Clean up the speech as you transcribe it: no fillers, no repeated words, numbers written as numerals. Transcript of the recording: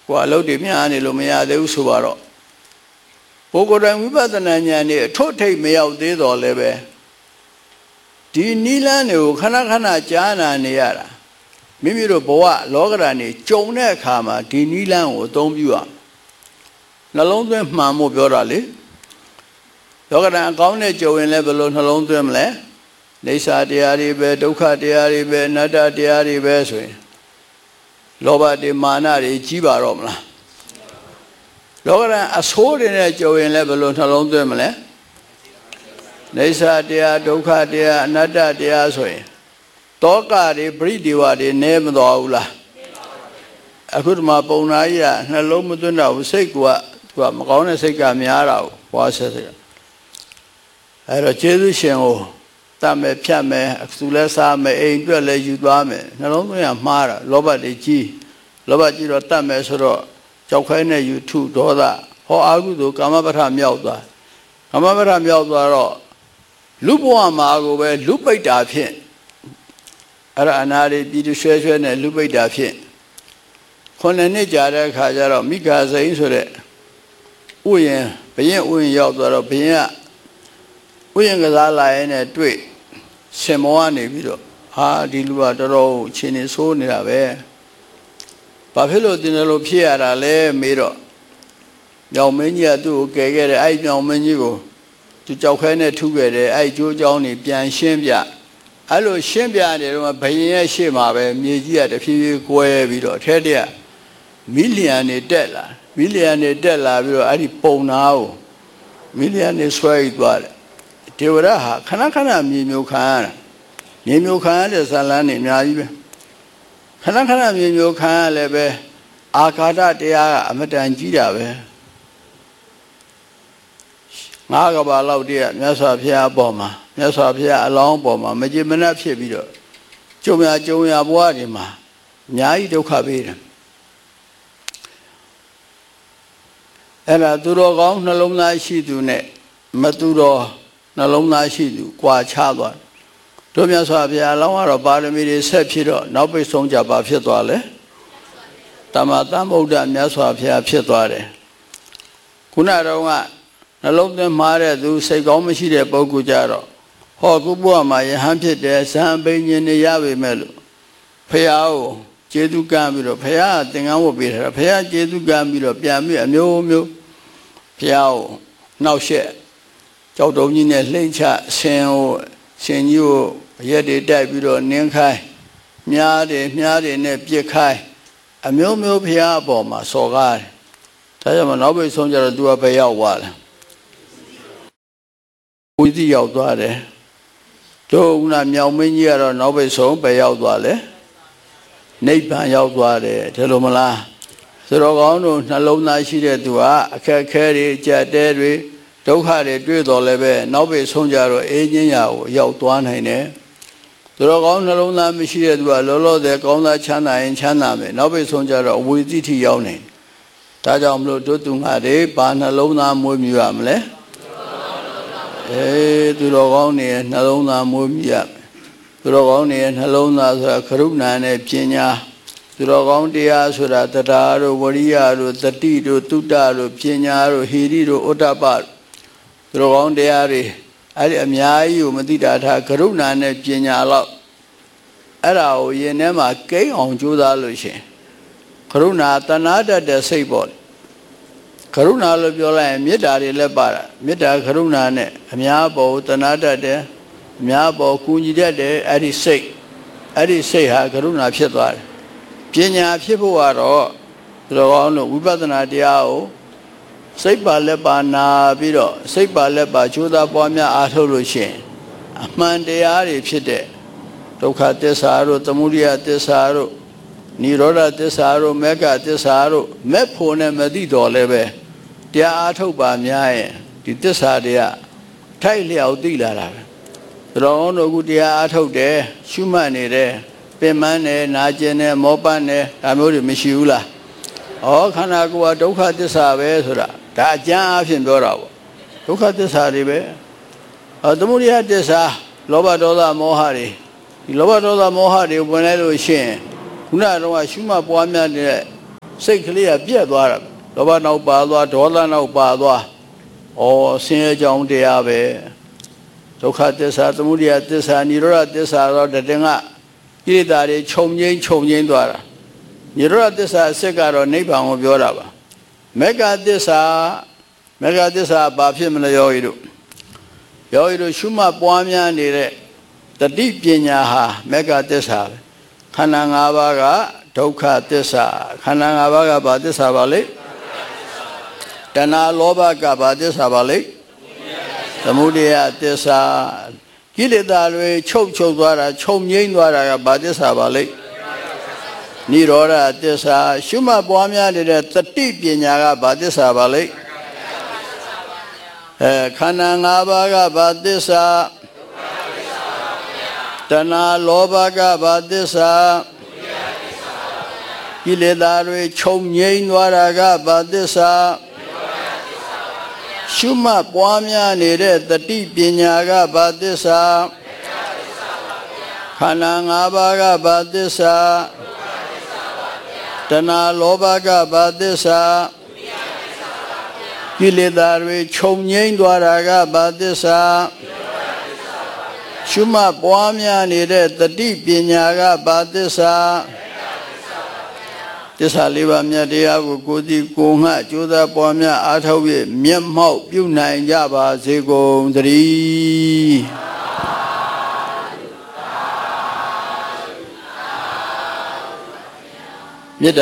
ကိုယ်အလုပ်တွေများနေလို့မရသေးဘူးဆိုတော့ပုဂ္ဂိုလ်တိုင်းဝိပဿနာဉာဏ်နဲ့အထွတ်ထိပ်မရောက်သေးတော့လည်းပဲဒီနိလန်းတွေကိုခဏခဏကြားနာနေရတာမိမိတို့ဘဝလောကဓာတ်နေကြုံတဲ့အခါမှာဒီနိလန်းကိုအသုံးပြုရနှလုံးသွင်းမှန်ဖို့ပြောတာလေလောကဓာတ်အကောင်းနဲ့ကြုံရင်လည်းဘယ်လိုနှလုံးသွင်းမလဲနေစာတရားတွေပဲဒုက္ခတရားတွေပဲအနတ္တတရားတွေပဲဆိုရင်လောဘတွေမာနတွေကြီးပါတော့မလားလောကဓာတ်အဆိုးတွေနဲ့ကြုံရင်လည်းဘယ်လိုနှလုံးသွင်းမလဲနေစာတရားဒုက္ခတရားအနတ္တတရားဆိုရင်တောကတွေပရိဒီဝတွေနည်းမတော်ဘူးလားအခုဒီမှာပုံနာကြီးကနှလုံးမသွင်းတော့ဘူးစိတ်ကသူကမကောင်းတဲ့စိတ်ကများတာကိုဘွားဆက်စိတ်အဲ့တော့ကျေးဇူးရှင်ကိုတတ်မယ်ဖြတ်မယ်သူလည်းစားမယ်အိမ်အတွက်လည်းယူသွားမယ်နှလုံးသွင်းရမှားတာလောဘတွေကြီးလောဘကြီးတော့တတ်မယ်ဆိုတော့ကြောက်ခိုင်းတဲ့ယူထုဒေါသဟောအာဟုသို့ကာမပဋ္ဌမြောက်သွားကာမပဋ္ဌမြောက်သွားတော့လူဘဝမှာကိုပဲလူပိတ်တာဖြင့်အဲ့ဒါအနာရီပြည်သူရွှဲရွှဲနဲ့လူပိတ်တာဖြင့်9နှစ်ကြာတဲ့အခါကျတော့မိဂါစိန်ဆိုတဲ့ဥယျာဉ်ဘုရင်ဥယျာဉ်ရောက်သွားတော့ဘုရင်ကဥယျာဉ်ကစားလာရင်နဲ့တွေ့ရှင်မောကနေပြီးတော့ဟာဒီလူကတော်တော်အချင်းနေဆိုးနေတာပဲဘာဖြစ်လို့ဒီလိုဖြစ်ရတာလဲမေးတော့မြောင်မင်းကြီးကသူ့ကိုကယ်ခဲ့တယ်အဲ့မြောင်မင်းကြီးကိုသူကြောက်ခဲနဲ့ထုခဲ့တယ်အဲ့ကျိုးเจ้าနေပြန်ရှင်းပြအဲ့လိုရှင်းပြတယ်တော့ဘယင်ရဲ့ရှေ့မှာပဲမြေကြီးကတဖြည်းဖြည်းကွဲပြီးတော့အထက်တည်းကမီလီယံနေတက်လာပြီးတော့အဲ့ဒီပုံနာကိုမီလီယံနေဆွဲယူသွားတယ်ဒေဝရဟာခဏခဏမြေမျိုးခံရတာမြေမျိုးခံရတဲ့ဇာလန်းနေအများကြီးပဲခဏခဏမြေမျိုးခံရလည်းပဲအာဃာတတရားကအမတန်ကြီးတာပဲငါးကဘာလောက်တည်းကမြတ်စွာဘုရားအပေါ်မှာမြတ်စွာဘုရားအလောင်းပေါ်မှာမကြည်မနှက်ဖြစ်ပြီးတော့ကြုံရဘဝတွေမှာအများကြီးဒုက္ခပေးတယ်အဲ့ဒါသူတော်ကောင်းနှလုံးသားရှိသူနဲ့မသူတော်နှလုံးသားရှိသူကွာခြားသွားတို့မြတ်စွာဘုရားအလောင်းကတော့ပါရမီတွေဆက်ဖြစ်တော့နောက်ပိတ်ဆုံးကြပါဖြစ်သွားလဲတမ္မာသမ္ဗုဒ္ဓမြတ်စွာဘုရားဖြစ်သွားတယ်ခုနတော့ကနှလုံးသွင်းမှားတဲ့သူစိတ်ကောင်းမရှိတဲ့ပုဂ္ဂိုလ်ကြတော့ဟောကုဘုရားမှာယဟန်ဖြစ်တယ်ဇံအပိညင်နေရပေမဲ့လို့ဖះကိုကျေသူကမ်းပြီးတော့ဖះကသင်္ကန်းဝတ်ပေးတာဖះကျေသူကမ်းပြီးတော့ပြန်ပြီးအမျိုးမျိုးဖះကိုနှောက်ရှက်ကြောက်တုံးကြီးနဲ့လှိမ့်ချဆင်ကြီးကိုရက်တွေတိုက်ပြီးတော့နင်းခိုင်းမြားတွေနဲ့ပြစ်ခိုင်းအမျိုးမျိုးဖះအပေါ်မှာစော်ကားတယ်ဒါကြောင့်မနောက်ပိတ်ဆုံးကြတော့သူကဘယ်ရောက်သွားလဲဝိသိရောက်သွားတယ်တို့ကမြောင်မင်းကြီးကတော့နောက်ပိတ်ဆုံးပဲရောက်သွားလဲနိဗ္ဗာန်ရောက်သွားတယ်ဒါလိုမလားဆိုတော့ကောင်းတို့နှလုံးသားရှိတဲ့သူကအခက်ခဲတွေကြက်တဲတွေဒုက္ခတွေတွေ့တော်လည်းပဲနောက်ပိတ်ဆုံးကြတော့အေးငြင်းရာကိုရောက်သွားနိုင်တယ်ဆိုတော့ကောင်းနှလုံးသားမရှိတဲ့သူကလောလောဆယ်ကောင်းသားချမ်းသာရင်ချမ်းသာမယ်နောက်ပိတ်ဆုံးကြတော့အဝိသိထိရောက်နေဒါကြောင့်မလို့တို့သူငါတွေဘာနှလုံးသားမွေးမြူရမလဲသူတော်ကောင်းနေနှလုံးသားမွေးမြူရသူတော်ကောင်းနေနှလုံးသားဆိုတာကရုဏာနဲ့ပညာသူတော်ကောင်းတရားဆိုတာတရားတို့ဝရိယတို့တတိတို့တုဒ္ဒတို့ပညာတို့ဟိရိတို့ဥဒ္ဒပသူတော်ကောင်းတရားတွေအဲ့ဒီအများကြီးကိုမသိတာထားကရုဏာနဲ့ပညာလောက်အဲ့ဒါကိုယင်ထဲမှာကိန်းအောင်ကြိုးစားလို့ရှင်ကရုဏာတဏှာတတ်တဲ့စိတ်ပေါ့ကရုဏာလို့ပြောလိုက်ရင်မေတ္တာတွေလည်းပါတာမေတ္တာကရုဏာနဲ့အများပေါ်တဏှာတတ်တယ်အများပေါ်ကူညီတတ်တယ်အဲ့ဒီစိတ်ဟာကရုဏာဖြစ်သွားတယ်ပညာဖြစ်ဖို့ကတော့ဒီလိုကောင်းလို့ဝိပဿနာတရားကိုစိတ်ပါလက်ပါနာပြီးတော့စိတ်ပါလက်ပါကြိုးစားပွားများအားထုတ်လို့ရှိရင်အမှန်တရားတွေဖြစ်တဲ့ဒုက္ခသစ္စာတို့သမုဒယသစ္စာတို့နိရောဓသစ္စာတို့မဂ္ဂသစ္စာတို့မဲ့ဖို့နဲ့မသိတော်လည်းပဲတရားအားထုတ်ပါများရင်ဒီသစ္စာတွေကထိုက်လျောက်သိလာတာပဲသတော်တို့ကတရားအားထုတ်တယ်ရှုမှတ်နေတယ်ပင်ပန်းတယ်နာကျင်တယ်မောပန်းတယ်ဒါမျိုးတွေမရှိဘူးလားဩခန္ဓာကိုယ်ကဒုက္ခသစ္စာပဲဆိုတာဒါအကျမ်းအဖြစ်ပြောတာပေါ့ဒုက္ခသစ္စာတွေပဲသမုဒယသစ္စာလောဘဒေါသမောဟတွေဒီလောဘဒေါသမောဟတွေဝင်လိုက်လို့ရှိရင်ခုနကတော့ရှုမှတ်ပွားများတဲ့စိတ်ကလေးကပြက်သွားတာလောဘနောက်ပါသွားဒေါသနောက်ပါသွားဩဆင်းရဲကြောင်းတရားပဲဒုက္ခသစ္စာသမုဒယသစ္စာនិရောဓသစ္စာတော့တတင်ကကိလေသာတွေခြုံငိမ့်သွားတာនិရောဓသစ္စာအစစ်ကတော့နိဗ္ဗာန်ကိုပြောတာပါမေဃသစ္စာဘာဖြစ်မလဲယောဂီတို့ရှုမှတ်ပွားများနေတဲ့တတိပညာဟာမေဃသစ္စာပဲခန္ဓာ၅ပါးကဒုက္ခသစ္စာခန္ဓာ၅ပါးကဘာသစ္စာပါလဲတဏှာလောဘကဘာသစ္စာပါလဲသမုဒယသစ္စာကိလေသာတွေချုပ်သွားတာခြုံငိမ့်သွားတာကဘာသစ္စာပါလဲនិရောဓသစ္စာရှုမှတ်ပွားများနေတဲ့တတိပညာကဘာသစ္စာပါလဲခန္ဓာ၅ပါးကဘာသစ္စာတဏှာလောဘကဘာသစ္စာကိလေသာတွေခြုံငိမ့်သွားတာကဘာသစ္စာရှုမှတ်ပွားများနေတဲ့တတိပညာကဘာသစ္စာခန္ဓာ၅ပါးကဘာသစ္စာတဏှာလောဘကဘာသစ္စာကိလေသာတွေခြုံငိမ့်သွားတာကဘာသစ္စာရှုမှတ်ပွားများနေတဲ့တတိပညာကဘာသစ္စာသစ္စာလေးပါးမြတ်တရားကိုကိုယ်စီကိုယ်ငှကြိုးစားပွားများအားထုတ်၍မျက်မှောက်ပြုနိုင်ကြပါစေကုန်သတည်း